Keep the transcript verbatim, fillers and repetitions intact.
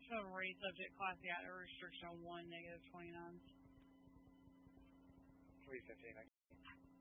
So read subject class, yeah, a restriction on one, negative twenty-nine. three fifteen.